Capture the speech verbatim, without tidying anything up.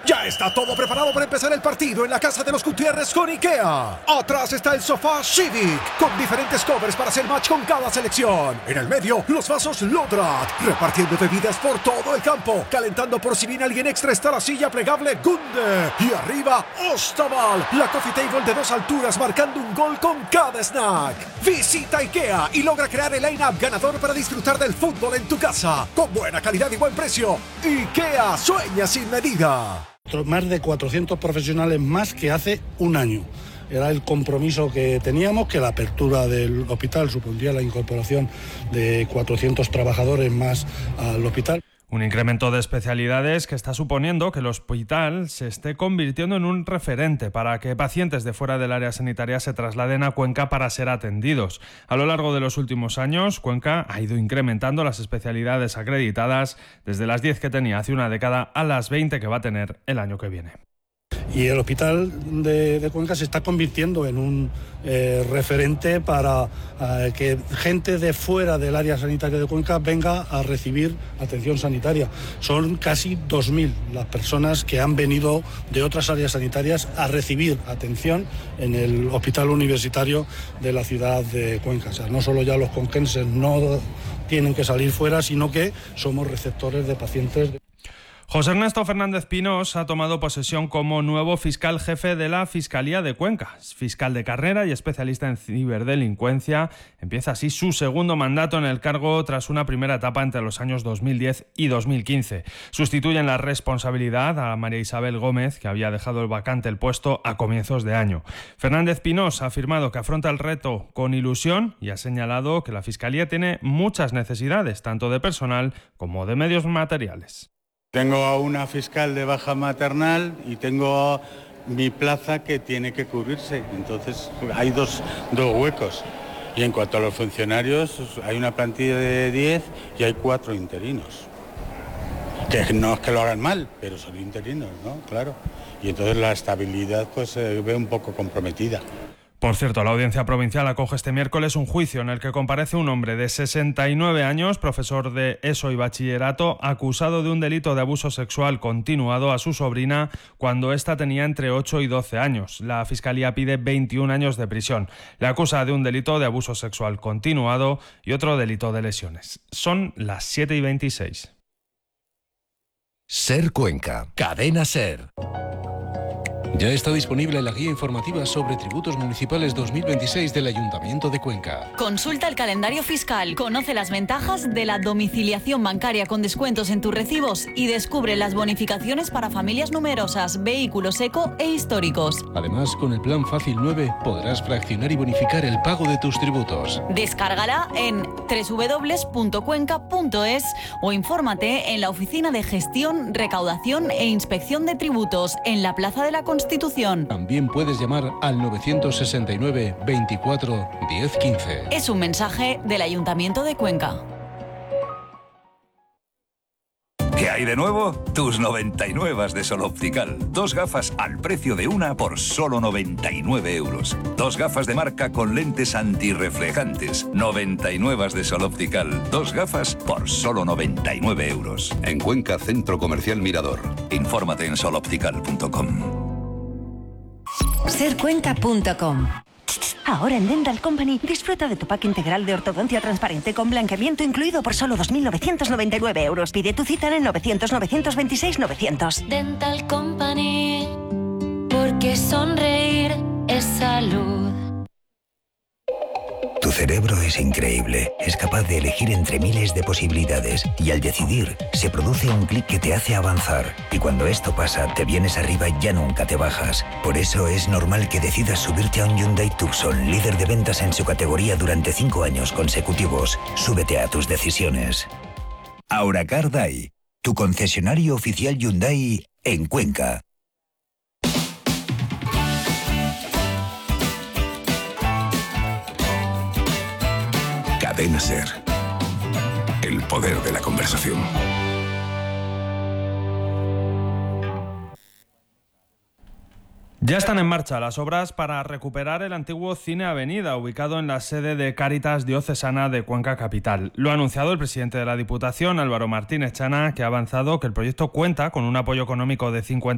Ya está todo preparado para empezar el partido en la casa de los Gutiérrez con IKEA. Atrás está el sofá Civic, con diferentes covers para hacer match con cada selección. En el medio, los vasos Lodrat, repartiendo bebidas por todo el campo. Calentando por si viene alguien extra está la silla plegable Gunde. Y arriba, Ostaval, la coffee table de dos alturas marcando un gol con cada snack. Visita IKEA y logra crear el line-up ganador para disfrutar del fútbol en tu casa. Con buena calidad y buen precio. IKEA sueña sin medida. Más de cuatrocientos profesionales más que hace un año. Era el compromiso que teníamos, que la apertura del hospital supondría la incorporación de cuatrocientos trabajadores más al hospital. Un incremento de especialidades que está suponiendo que el hospital se esté convirtiendo en un referente para que pacientes de fuera del área sanitaria se trasladen a Cuenca para ser atendidos. A lo largo de los últimos años, Cuenca ha ido incrementando las especialidades acreditadas desde las diez que tenía hace una década a las veinte que va a tener el año que viene. Y el hospital de, de Cuenca se está convirtiendo en un eh, referente para eh, que gente de fuera del área sanitaria de Cuenca venga a recibir atención sanitaria. Son casi dos mil las personas que han venido de otras áreas sanitarias a recibir atención en el hospital universitario de la ciudad de Cuenca. O sea, no solo ya los conquenses no tienen que salir fuera, sino que somos receptores de pacientes. José Ernesto Fernández Pinós ha tomado posesión como nuevo fiscal jefe de la Fiscalía de Cuenca. Fiscal de carrera y especialista en ciberdelincuencia. Empieza así su segundo mandato en el cargo tras una primera etapa entre los años dos mil diez y dos mil quince. Sustituye en la responsabilidad a María Isabel Gómez, que había dejado el vacante el puesto a comienzos de año. Fernández Pinós ha afirmado que afronta el reto con ilusión y ha señalado que la Fiscalía tiene muchas necesidades, tanto de personal como de medios materiales. Tengo a una fiscal de baja maternal y tengo mi plaza que tiene que cubrirse. Entonces hay dos, dos huecos. Y en cuanto a los funcionarios, hay una plantilla de diez y hay cuatro interinos. Que no es que lo hagan mal, pero son interinos, ¿no? Claro. Y entonces la estabilidad pues se ve un poco comprometida. Por cierto, la Audiencia Provincial acoge este miércoles un juicio en el que comparece un hombre de sesenta y nueve años, profesor de ESO y bachillerato, acusado de un delito de abuso sexual continuado a su sobrina cuando ésta tenía entre ocho y doce años. La Fiscalía pide veintiún años de prisión. Le acusa de un delito de abuso sexual continuado y otro delito de lesiones. Son las siete y veintiséis. Ser Cuenca, Cadena Ser. Ya está disponible la guía informativa sobre tributos municipales dos mil veintiséis del Ayuntamiento de Cuenca. Consulta el calendario fiscal, conoce las ventajas de la domiciliación bancaria con descuentos en tus recibos y descubre las bonificaciones para familias numerosas, vehículos eco e históricos. Además, con el Plan Fácil nueve podrás fraccionar y bonificar el pago de tus tributos. Descárgala en doble u doble u doble u punto cuenca punto es o infórmate en la Oficina de Gestión, Recaudación e Inspección de Tributos en la Plaza de la Constitución. También puedes llamar al novecientos sesenta y nueve veinticuatro diez quince. Es un mensaje del Ayuntamiento de Cuenca. ¿Qué hay de nuevo? Tus noventa y nueve de Sol Optical. Dos gafas al precio de una por solo noventa y nueve euros. Dos gafas de marca con lentes antirreflejantes. noventa y nueve de Sol Optical. Dos gafas por solo noventa y nueve euros. En Cuenca, Centro Comercial Mirador. Infórmate en sol optical punto com. ser cuenca punto com. Ahora en Dental Company disfruta de tu pack integral de ortodoncia transparente con blanqueamiento incluido por solo dos mil novecientos noventa y nueve euros. Pide tu cita en novecientos novecientos veintiséis novecientos. Dental Company, porque sonreír es salud. Tu cerebro es increíble, es capaz de elegir entre miles de posibilidades y al decidir se produce un clic que te hace avanzar y cuando esto pasa te vienes arriba y ya nunca te bajas. Por eso es normal que decidas subirte a un Hyundai Tucson, líder de ventas en su categoría durante cinco años consecutivos. Súbete a tus decisiones. Auracar Dai, tu concesionario oficial Hyundai en Cuenca. Cadena Ser. El poder de la conversación. Ya están en marcha las obras para recuperar el antiguo Cine Avenida, ubicado en la sede de Cáritas Diocesana de Cuenca Capital. Lo ha anunciado el presidente de la Diputación, Álvaro Martínez Chana, que ha avanzado que el proyecto cuenta con un apoyo económico de cincuenta